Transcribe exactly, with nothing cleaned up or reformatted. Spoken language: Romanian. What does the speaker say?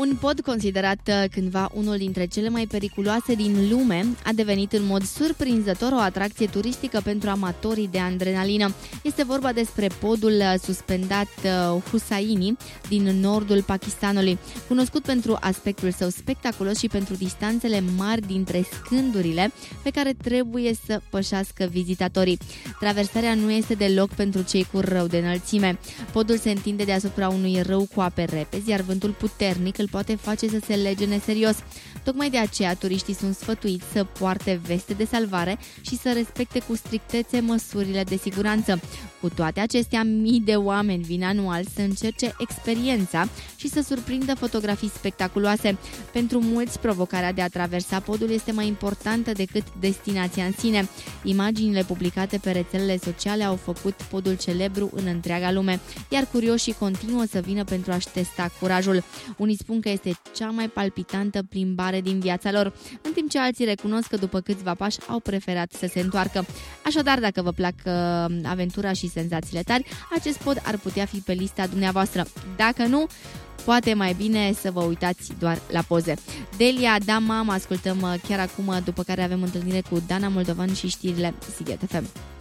Un pod considerat cândva unul dintre cele mai periculoase din lume a devenit în mod surprinzător o atracție turistică pentru amatorii de adrenalină. Este vorba despre podul suspendat Hussaini din nordul Pakistanului, cunoscut pentru aspectul său spectaculos și pentru distanțele mari dintre scândurile pe care trebuie să pășească vizitatorii. Traversarea nu este deloc pentru cei cu rău de înălțime. Podul se întinde deasupra unui râu cu ape repezi, iar vântul puternic îl poate face să se lege neserios. Tocmai de aceea, turiștii sunt sfătuiți să poarte veste de salvare și să respecte cu strictețe măsurile de siguranță. Cu toate acestea, mii de oameni vin anual să încerce experiența și să surprindă fotografii spectaculoase. Pentru mulți, provocarea de a traversa podul este mai importantă decât destinația în sine. Imaginile publicate pe rețelele sociale au făcut podul celebru în întreaga lume, iar curioșii continuă să vină pentru a-și testa curajul. Unii spun că este cea mai palpitantă plimbare din viața lor, în timp ce alții recunosc că după câțiva pași au preferat să se întoarcă. Așadar, dacă vă plac uh, aventura și senzațiile tari, acest pod ar putea fi pe lista dumneavoastră. Dacă nu, poate mai bine să vă uitați doar la poze. Delia, da mama, ascultăm chiar acum, după care avem întâlnire cu Dana Moldovan și știrile Sighet F M.